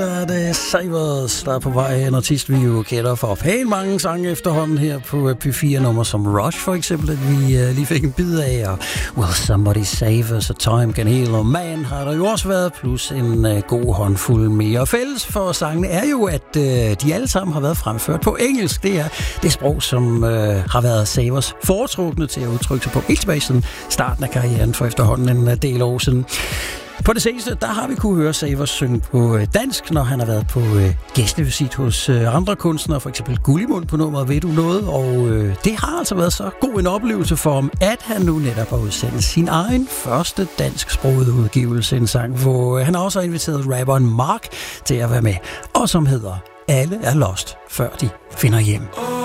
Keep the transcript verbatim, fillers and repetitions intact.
Det er Savers, der er på vej. En artist, vi jo kender for pænt mange sange efterhånden her på P fire, nummer som Rush for eksempel, at vi uh, lige fik en bid af, og Will Somebody Save Us, A Time Can Heal, og Man har der jo også været, plus en uh, god håndfuld mere. Og fælles for sangene er jo, at uh, de alle sammen har været fremført på engelsk. Det er det sprog, som uh, har været Savers foretrukne til at udtrykke sig på helt tilbage siden starten af karrieren for efterhånden en del år siden. På det seneste, der har vi kunne høre Savers synge på dansk, når han har været på øh, gæstevisit hos øh, andre kunstnere, for eksempel Gullimund på nummeret Ved du noget, og øh, det har altså været så god en oplevelse for ham, at han nu netop har udsendt sin egen første dansksprogede udgivelse, en sang, hvor han også har inviteret rapperen Mark til at være med, og som hedder Alle er lost, før de finder hjem.